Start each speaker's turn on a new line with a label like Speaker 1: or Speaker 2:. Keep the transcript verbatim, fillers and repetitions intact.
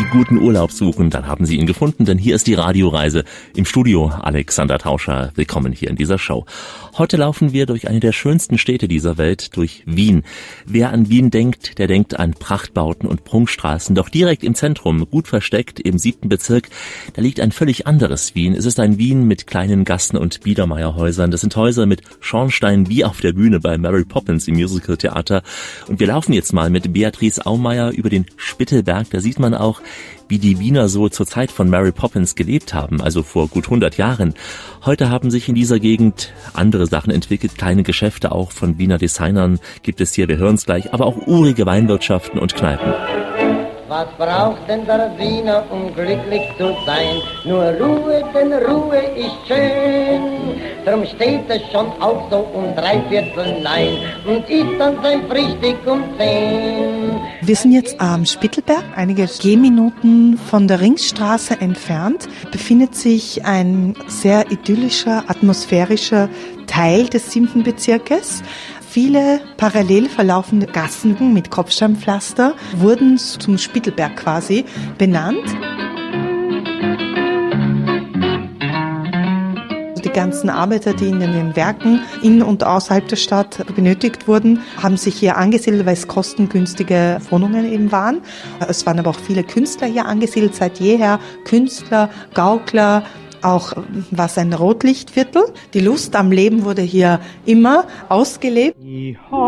Speaker 1: guten Urlaub suchen, dann haben Sie ihn gefunden, denn hier ist die Radioreise. Im Studio Alexander Tauscher, willkommen hier in dieser Show. Heute laufen wir durch eine der schönsten Städte dieser Welt, durch Wien. Wer an Wien denkt, der denkt an Prachtbauten und Prunkstraßen. Doch direkt im Zentrum, gut versteckt, im siebten Bezirk, da liegt ein völlig anderes Wien. Es ist ein Wien mit kleinen Gassen und Biedermeierhäusern. Das sind Häuser mit Schornstein wie auf der Bühne bei Mary Poppins im Musicaltheater. Und wir laufen jetzt mal mit Beatrice Aumeier über den Spittelberg. Da sieht man auch, wie die Wiener so zur Zeit von Mary Poppins gelebt haben, also vor gut hundert Jahren. Heute haben sich in dieser Gegend andere Sachen entwickelt, kleine Geschäfte auch von Wiener Designern gibt es hier, wir hören es gleich, aber auch urige Weinwirtschaften und Kneipen.
Speaker 2: Was braucht denn der Wiener, um glücklich zu sein? Nur Ruhe, denn Ruhe ist schön. Drum steht es schon auch so um drei Viertel neun und ist dann sein Frühstück um zehn.
Speaker 3: Wir sind jetzt am Spittelberg, einige Gehminuten von der Ringstraße entfernt. Befindet sich ein sehr idyllischer, atmosphärischer Teil des siebten Bezirkes. Viele parallel verlaufende Gassen mit Kopfsteinpflaster wurden zum Spittelberg quasi benannt. Die ganzen Arbeiter, die in den Werken in und außerhalb der Stadt benötigt wurden, haben sich hier angesiedelt, weil es kostengünstige Wohnungen eben waren. Es waren aber auch viele Künstler hier angesiedelt, seit jeher Künstler, Gaukler. Auch war es ein Rotlichtviertel. Die Lust am Leben wurde hier immer ausgelebt.